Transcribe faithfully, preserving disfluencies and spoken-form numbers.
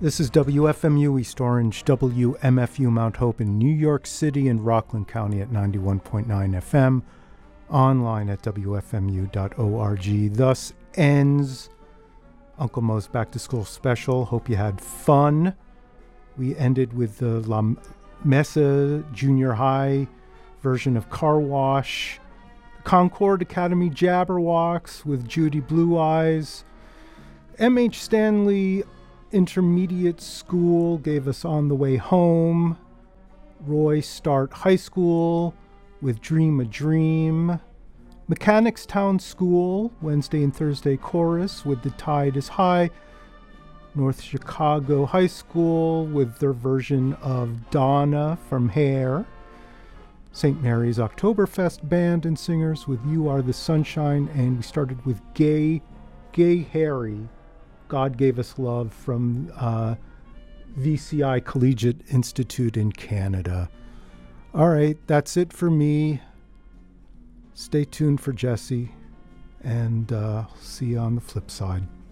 This is W F M U East Orange, W M F U Mount Hope in New York City and Rockland County at ninety-one point nine F M, online at W F M U dot org. Thus ends Uncle Mo's Back to School special. Hope you had fun. We ended with the La Mesa Junior High version of Car Wash, Concord Academy Jabberwocks with Judy Blue Eyes, M H Stanley Intermediate School gave us On the Way Home, Roy Start High School with Dream a Dream, Mechanicstown School, Wednesday and Thursday chorus with The Tide is High, North Chicago High School with their version of Donna from Hair, Saint Mary's Oktoberfest Band and Singers with You Are the Sunshine, and we started with Gay, Gay Harry, God Gave Us Love from uh, V C I Collegiate Institute in Canada. All right, that's it for me. Stay tuned for Jesse, and uh, see you on the flip side.